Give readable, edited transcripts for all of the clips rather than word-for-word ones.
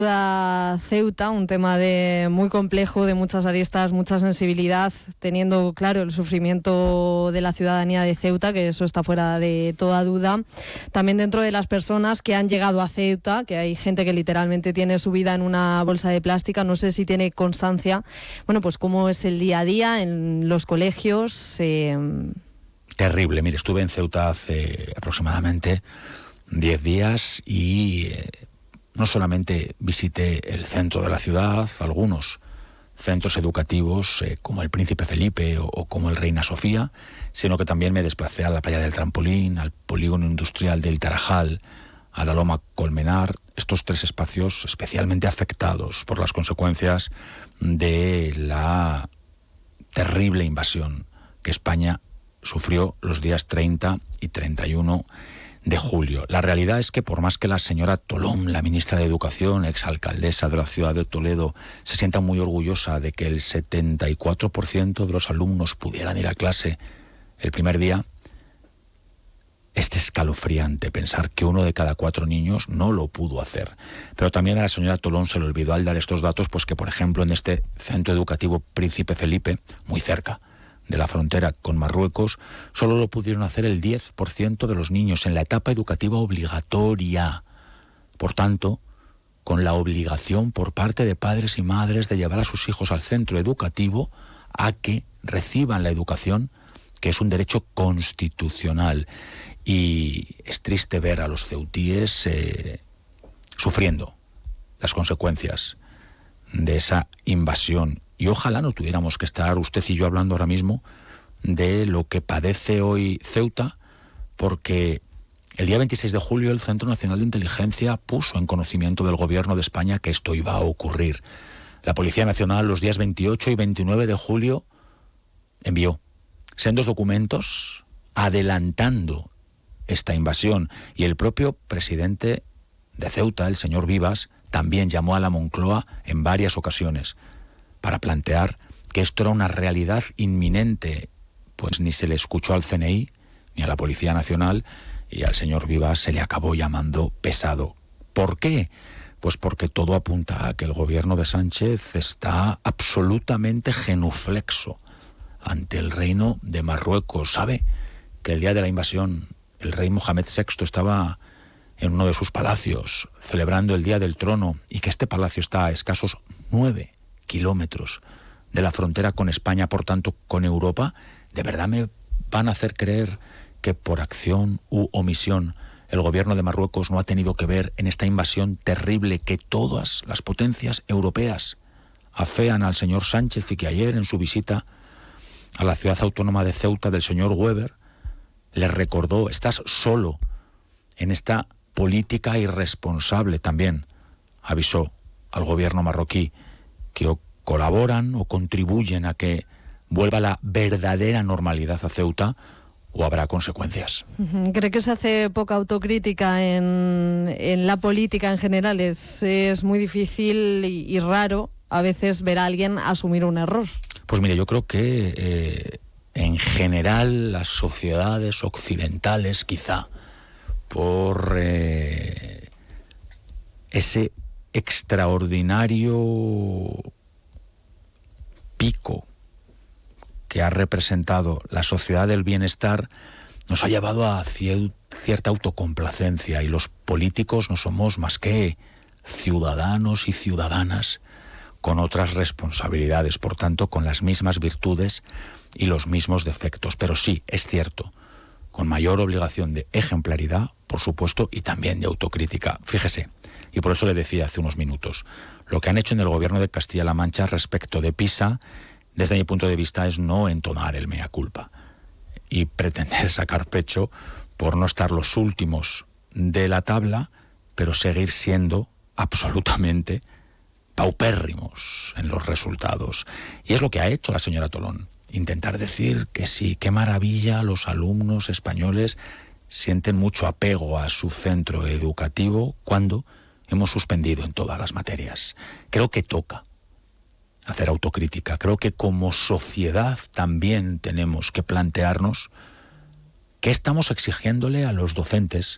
Ceuta, un tema muy complejo, de muchas aristas, mucha sensibilidad, teniendo claro el sufrimiento de la ciudadanía de Ceuta, que eso está fuera de toda duda. También dentro de las personas que han llegado a Ceuta, que hay gente que literalmente tiene su vida en una bolsa de plástica. No sé si tiene constancia, pues cómo es el día a día en los colegios. Terrible. Mire, estuve en Ceuta hace aproximadamente 10 días y no solamente visité el centro de la ciudad, algunos centros educativos como el Príncipe Felipe o como el Reina Sofía, sino que también me desplacé a la playa del Trampolín, al polígono industrial del Tarajal, a la Loma Colmenar, estos 3 espacios especialmente afectados por las consecuencias de la terrible invasión que España sufrió los días 30 y 31 de julio. La realidad es que por más que la señora Tolón, la ministra de Educación, exalcaldesa de la ciudad de Toledo, se sienta muy orgullosa de que el 74% de los alumnos pudieran ir a clase el primer día, es escalofriante pensar que 1 de cada 4 niños no lo pudo hacer. Pero también a la señora Tolón se le olvidó al dar estos datos, pues que por ejemplo en este centro educativo Príncipe Felipe, muy cerca de la frontera con Marruecos, solo lo pudieron hacer el 10% de los niños en la etapa educativa obligatoria. Por tanto, con la obligación por parte de padres y madres de llevar a sus hijos al centro educativo a que reciban la educación, que es un derecho constitucional. Y es triste ver a los ceutíes sufriendo las consecuencias de esa invasión. Y ojalá no tuviéramos que estar usted y yo hablando ahora mismo de lo que padece hoy Ceuta, porque el día 26 de julio el Centro Nacional de Inteligencia puso en conocimiento del Gobierno de España que esto iba a ocurrir. La Policía Nacional los días 28 y 29 de julio envió sendos documentos adelantando esta invasión, y el propio presidente de Ceuta, el señor Vivas, también llamó a la Moncloa en varias ocasiones para plantear que esto era una realidad inminente. Pues ni se le escuchó al CNI ni a la Policía Nacional, y al señor Vivas se le acabó llamando pesado. ¿Por qué? Pues porque todo apunta a que el gobierno de Sánchez está absolutamente genuflexo ante el reino de Marruecos. ¿Sabe que el día de la invasión el rey Mohamed VI estaba en uno de sus palacios celebrando el Día del Trono, y que este palacio está a escasos 9 kilómetros de la frontera con España, por tanto con Europa? ¿De verdad me van a hacer creer que por acción u omisión el gobierno de Marruecos no ha tenido que ver en esta invasión terrible que todas las potencias europeas afean al señor Sánchez, y que ayer en su visita a la ciudad autónoma de Ceuta del señor Weber le recordó? Estás solo en esta política irresponsable. También avisó al gobierno marroquí que o colaboran o contribuyen a que vuelva la verdadera normalidad a Ceuta, o habrá consecuencias. ¿Cree que se hace poca autocrítica en la política en general? Es muy difícil y raro a veces ver a alguien asumir un error. Pues mire, yo creo que en general las sociedades occidentales, quizá por ese extraordinario pico que ha representado la sociedad del bienestar, nos ha llevado a cierta autocomplacencia, y los políticos no somos más que ciudadanos y ciudadanas con otras responsabilidades, por tanto con las mismas virtudes y los mismos defectos, pero sí, es cierto, con mayor obligación de ejemplaridad, por supuesto, y también de autocrítica. Fíjese, y por eso le decía hace unos minutos, lo que han hecho en el gobierno de Castilla-La Mancha respecto de Pisa, desde mi punto de vista, es no entonar el mea culpa y pretender sacar pecho por no estar los últimos de la tabla, pero seguir siendo absolutamente paupérrimos en los resultados. Y es lo que ha hecho la señora Tolón, intentar decir que sí, qué maravilla, los alumnos españoles sienten mucho apego a su centro educativo cuando hemos suspendido en todas las materias. Creo que toca hacer autocrítica. Creo que como sociedad también tenemos que plantearnos qué estamos exigiéndole a los docentes,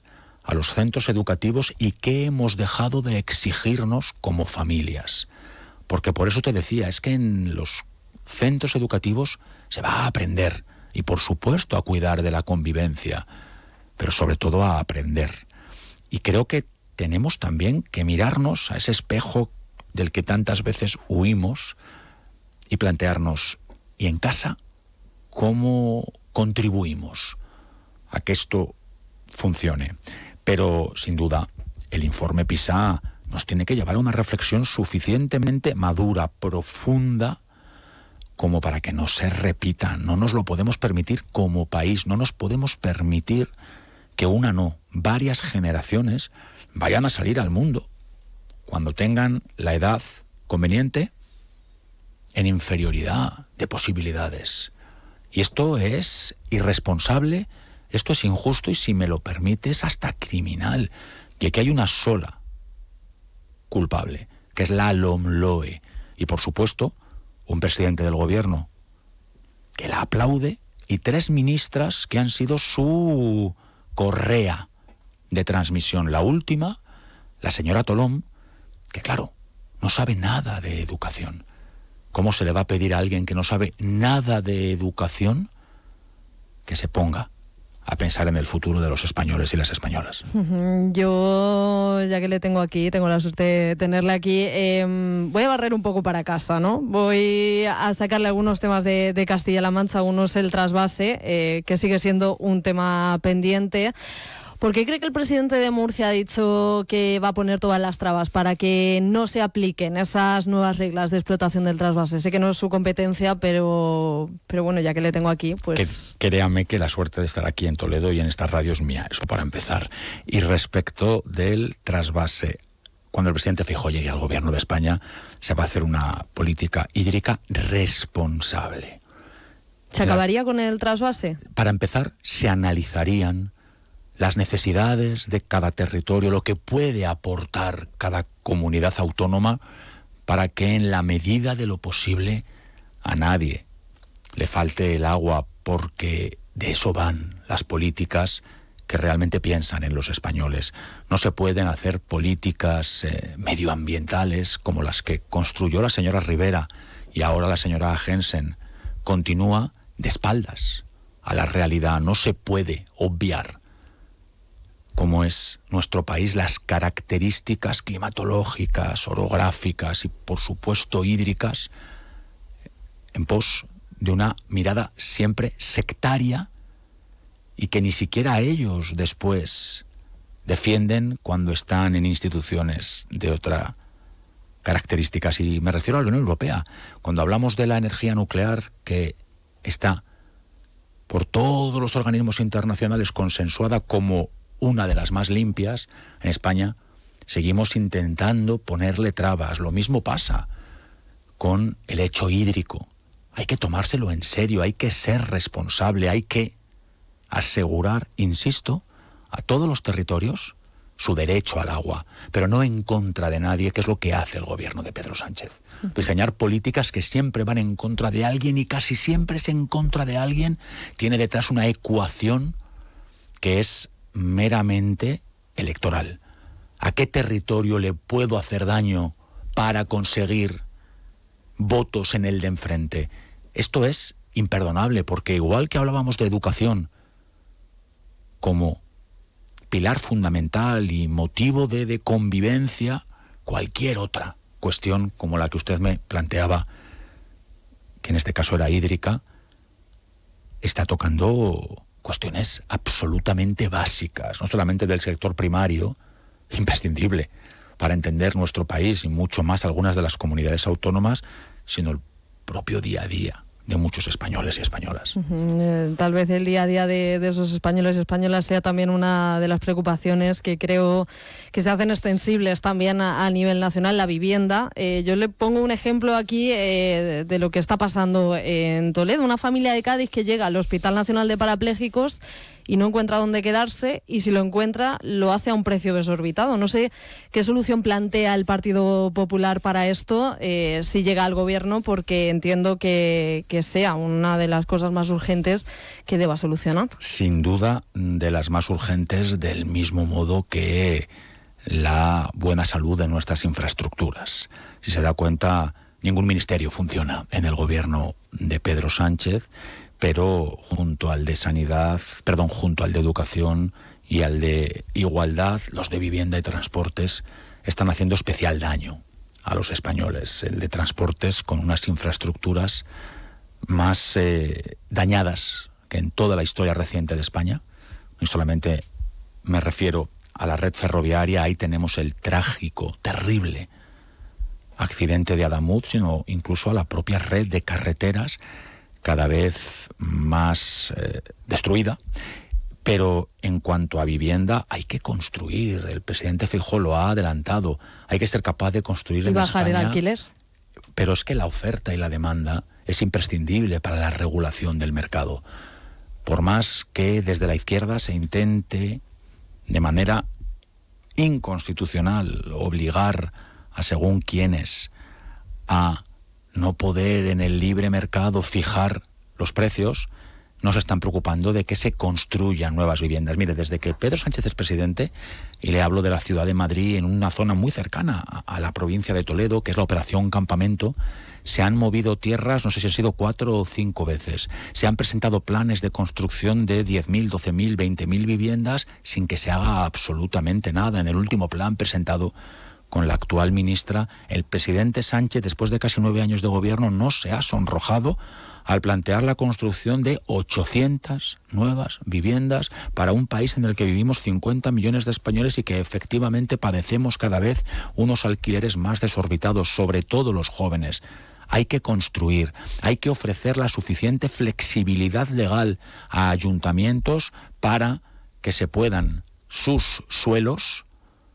a los centros educativos y qué hemos dejado de exigirnos como familias. Porque por eso te decía, es que en los centros educativos se va a aprender y por supuesto a cuidar de la convivencia, pero sobre todo a aprender. Y creo que tenemos también que mirarnos a ese espejo del que tantas veces huimos y plantearnos, ¿y en casa cómo contribuimos a que esto funcione? Pero sin duda el informe PISA nos tiene que llevar a una reflexión suficientemente madura, profunda, como para que no se repita. No nos lo podemos permitir como país, no nos podemos permitir que varias generaciones vayan a salir al mundo cuando tengan la edad conveniente en inferioridad de posibilidades. Y esto es irresponsable, esto es injusto y, si me lo permites, hasta criminal. Y aquí hay una sola culpable, que es la LOMLOE. Y por supuesto, un presidente del gobierno que la aplaude y 3 ministras que han sido su correa de transmisión. La última, la señora Tolón, que claro, no sabe nada de educación. ¿Cómo se le va a pedir a alguien que no sabe nada de educación que se ponga a pensar en el futuro de los españoles y las españolas? Yo, ya que le tengo aquí, tengo la suerte de tenerle aquí, voy a barrer un poco para casa, ¿no? Voy a sacarle algunos temas de Castilla-La Mancha. Uno es el trasvase, que sigue siendo un tema pendiente. ¿Por qué cree que el presidente de Murcia ha dicho que va a poner todas las trabas para que no se apliquen esas nuevas reglas de explotación del trasvase? Sé que no es su competencia, pero bueno, ya que le tengo aquí, pues... Créame que la suerte de estar aquí en Toledo y en esta radio es mía, eso para empezar. Y respecto del trasvase, cuando el presidente Feijóo llegue al gobierno de España, se va a hacer una política hídrica responsable. ¿Se acabaría con el trasvase? Para empezar, se analizarían las necesidades de cada territorio, lo que puede aportar cada comunidad autónoma para que en la medida de lo posible a nadie le falte el agua, porque de eso van las políticas que realmente piensan en los españoles. No se pueden hacer políticas medioambientales como las que construyó la señora Rivera y ahora la señora Jensen. Continúa de espaldas a la realidad. No se puede obviar cómo es nuestro país, las características climatológicas, orográficas y, por supuesto, hídricas, en pos de una mirada siempre sectaria y que ni siquiera ellos después defienden cuando están en instituciones de otra características. Y me refiero a la Unión Europea. Cuando hablamos de la energía nuclear, que está por todos los organismos internacionales consensuada como una de las más limpias, en España seguimos intentando ponerle trabas. Lo mismo pasa con el hecho hídrico. Hay que tomárselo en serio, hay que ser responsable, hay que asegurar, insisto, a todos los territorios su derecho al agua, pero no en contra de nadie, que es lo que hace el gobierno de Pedro Sánchez. Diseñar políticas que siempre van en contra de alguien, y casi siempre es en contra de alguien, tiene detrás una ecuación que es meramente electoral. ¿A qué territorio le puedo hacer daño para conseguir votos en el de enfrente? Esto es imperdonable, porque igual que hablábamos de educación como pilar fundamental y motivo de convivencia, cualquier otra cuestión como la que usted me planteaba, que en este caso era hídrica, está tocando cuestiones absolutamente básicas, no solamente del sector primario, imprescindible para entender nuestro país y mucho más algunas de las comunidades autónomas, sino el propio día a día de muchos españoles y españolas. Tal vez el día a día de esos españoles y españolas sea también una de las preocupaciones que creo que se hacen extensibles también a nivel nacional, la vivienda. Yo le pongo un ejemplo aquí de lo que está pasando en Toledo. Una familia de Cádiz que llega al Hospital Nacional de Parapléjicos y no encuentra dónde quedarse, y si lo encuentra lo hace a un precio desorbitado. No sé qué solución plantea el Partido Popular para esto, si llega al gobierno, porque entiendo que sea una de las cosas más urgentes que deba solucionar. Sin duda de las más urgentes, del mismo modo que la buena salud de nuestras infraestructuras. Si se da cuenta, ningún ministerio funciona en el gobierno de Pedro Sánchez, pero junto al de Educación y al de Igualdad, los de Vivienda y Transportes están haciendo especial daño a los españoles. El de Transportes, con unas infraestructuras más dañadas que en toda la historia reciente de España. No solamente me refiero a la red ferroviaria, ahí tenemos el trágico, terrible accidente de Adamuz, sino incluso a la propia red de carreteras, cada vez más destruida. Pero en cuanto a vivienda, hay que construir. El presidente Feijóo lo ha adelantado. Hay que ser capaz de construir en bajar España. El alquiler. Pero es que la oferta y la demanda es imprescindible para la regulación del mercado. Por más que desde la izquierda se intente de manera inconstitucional obligar a según quienes a no poder en el libre mercado fijar los precios, no se están preocupando de que se construyan nuevas viviendas. Mire, desde que Pedro Sánchez es presidente, y le hablo de la ciudad de Madrid, en una zona muy cercana a la provincia de Toledo, que es la Operación Campamento, se han movido tierras, no sé si han sido 4 o 5 veces. Se han presentado planes de construcción de 10.000, 12.000, 20.000 viviendas sin que se haga absolutamente nada. En el último plan presentado con la actual ministra, el presidente Sánchez, después de casi 9 años de gobierno, no se ha sonrojado al plantear la construcción de 800 nuevas viviendas para un país en el que vivimos 50 millones de españoles y que efectivamente padecemos cada vez unos alquileres más desorbitados, sobre todo los jóvenes. Hay que construir, hay que ofrecer la suficiente flexibilidad legal a ayuntamientos para que se puedan sus suelos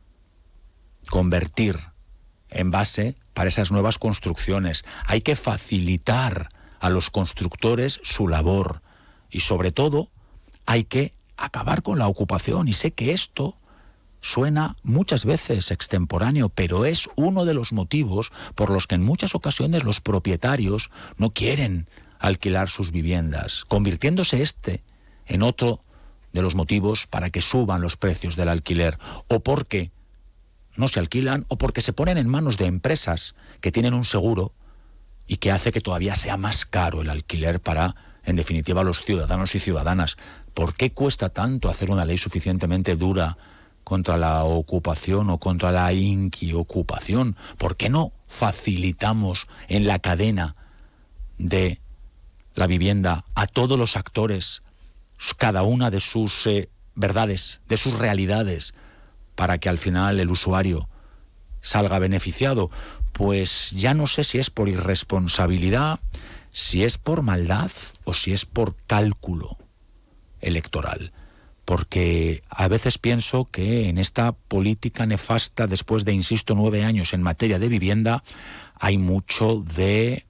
convertir en base para esas nuevas construcciones. Hay que facilitar a los constructores su labor y sobre todo hay que acabar con la ocupación. Y sé que esto suena muchas veces extemporáneo, pero es uno de los motivos por los que en muchas ocasiones los propietarios no quieren alquilar sus viviendas, convirtiéndose en otro de los motivos para que suban los precios del alquiler, o porque no se alquilan o porque se ponen en manos de empresas que tienen un seguro y que hace que todavía sea más caro el alquiler para, en definitiva, los ciudadanos y ciudadanas. ¿Por qué cuesta tanto hacer una ley suficientemente dura contra la ocupación o contra la inquiocupación? ¿Por qué no facilitamos en la cadena de la vivienda a todos los actores cada una de sus verdades, de sus realidades, para que al final el usuario salga beneficiado? Pues ya no sé si es por irresponsabilidad, si es por maldad o si es por cálculo electoral. Porque a veces pienso que en esta política nefasta, después de, insisto, 9 años en materia de vivienda, hay mucho de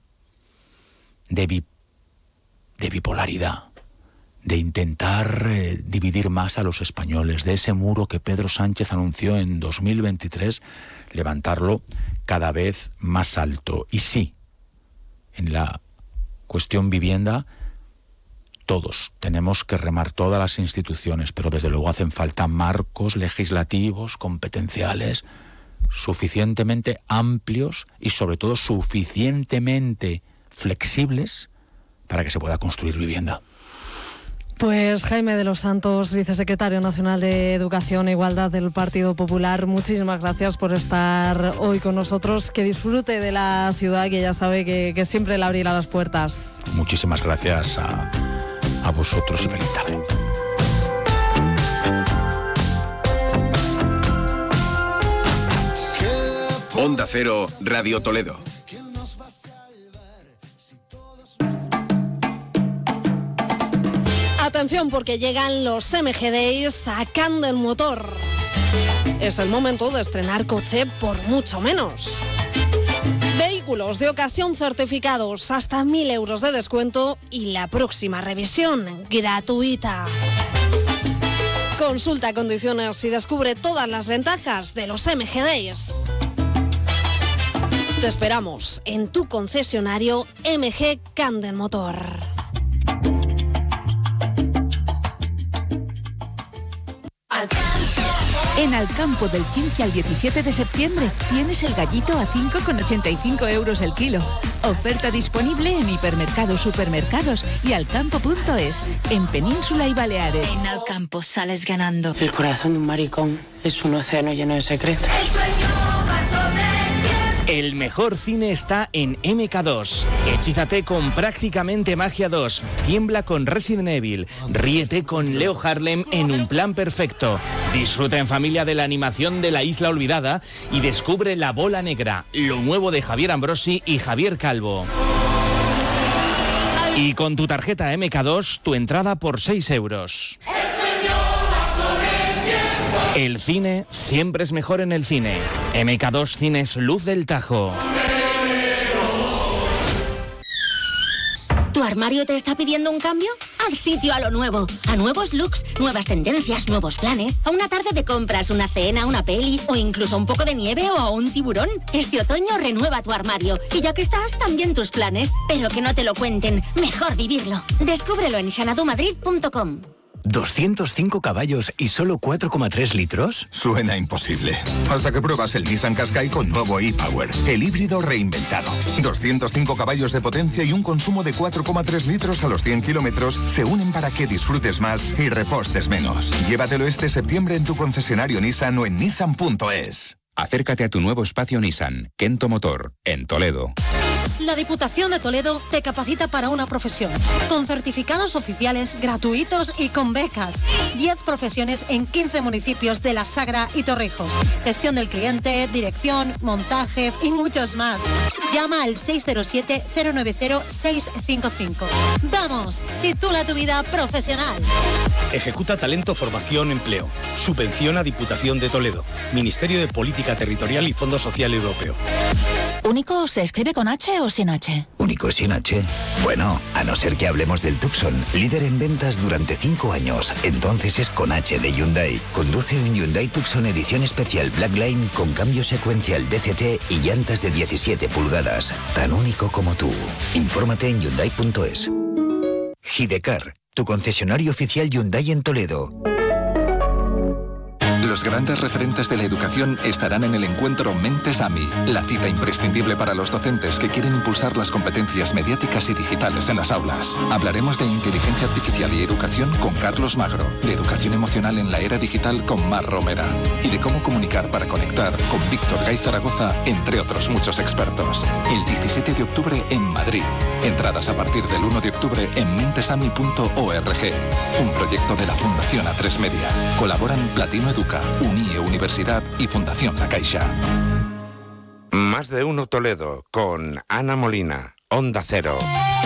bipolaridad, de intentar dividir más a los españoles, de ese muro que Pedro Sánchez anunció en 2023, levantarlo cada vez más alto. Y sí, en la cuestión vivienda, todos tenemos que remar, todas las instituciones, pero desde luego hacen falta marcos legislativos, competenciales, suficientemente amplios y sobre todo suficientemente flexibles para que se pueda construir vivienda. Pues Jaime de los Santos, vicesecretario nacional de Educación e Igualdad del Partido Popular, muchísimas gracias por estar hoy con nosotros. Que disfrute de la ciudad, que ya sabe que siempre le abrirá las puertas. Muchísimas gracias a vosotros y feliz tarde. Onda Cero, Radio Toledo. Atención, porque llegan los MG Days sacando el motor. Es el momento de estrenar coche por mucho menos. Vehículos de ocasión certificados, hasta 1.000 euros de descuento y la próxima revisión gratuita. Consulta condiciones y descubre todas las ventajas de los MG Days. Te esperamos en tu concesionario MG Candel Motor. En Alcampo del 15 al 17 de septiembre tienes el gallito a 5,85 € el kilo. Oferta disponible en hipermercados, supermercados y alcampo.es, en Península y Baleares. En Alcampo sales ganando. El corazón de un maricón es un océano lleno de secretos. El mejor cine está en MK2. Hechízate con Prácticamente Magia 2. Tiembla con Resident Evil. Ríete con Leo Harlem en Un Plan Perfecto. Disfruta en familia de la animación de La Isla Olvidada y descubre La Bola Negra, lo nuevo de Javier Ambrosi y Javier Calvo. Y con tu tarjeta MK2, tu entrada por 6 €. El cine siempre es mejor en el cine. MK2 Cines Luz del Tajo. ¿Tu armario te está pidiendo un cambio? Haz sitio a lo nuevo. A nuevos looks, nuevas tendencias, nuevos planes. A una tarde de compras, una cena, una peli o incluso un poco de nieve o a un tiburón. Este otoño renueva tu armario. Y ya que estás, también tus planes. Pero que no te lo cuenten. Mejor vivirlo. Descúbrelo en xanadumadrid.com. 205 caballos y solo 4,3 litros. Suena imposible. Hasta que pruebas el Nissan Qashqai con nuevo e-Power, el híbrido reinventado. 205 caballos de potencia y un consumo de 4,3 litros a los 100 kilómetros se unen para que disfrutes más y repostes menos. Llévatelo este septiembre en tu concesionario Nissan o en nissan.es. Acércate a tu nuevo espacio Nissan, Kento Motor, en Toledo. La Diputación de Toledo te capacita para una profesión, con certificados oficiales gratuitos y con becas. 10 profesiones en 15 municipios de La Sagra y Torrijos. Gestión del cliente, dirección, montaje y muchos más. Llama al 607-090-655. ¡Vamos! Titula tu vida profesional. Ejecuta Talento, Formación, Empleo. Subvenciona Diputación de Toledo. Ministerio de Política Territorial y Fondo Social Europeo. ¿Único se escribe con H o sin H? ¿Único sin H? Bueno, a no ser que hablemos del Tucson, líder en ventas durante 5 años. Entonces es con H de Hyundai. Conduce un Hyundai Tucson edición especial Blackline con cambio secuencial DCT y llantas de 17 pulgadas. Tan único como tú. Infórmate en Hyundai.es. Hidecar, tu concesionario oficial Hyundai en Toledo. Los grandes referentes de la educación estarán en el encuentro Mentes AMI, la cita imprescindible para los docentes que quieren impulsar las competencias mediáticas y digitales en las aulas. Hablaremos de inteligencia artificial y educación con Carlos Magro, de educación emocional en la era digital con Mar Romera y de cómo comunicar para conectar con Víctor Gay Zaragoza, entre otros muchos expertos. El 17 de octubre en Madrid. Entradas a partir del 1 de octubre en mentesami.org. Un proyecto de la Fundación A3 Media. Colaboran Platino Educa, UNIE Universidad y Fundación La Caixa. Más de uno Toledo con Ana Molina, Onda Cero.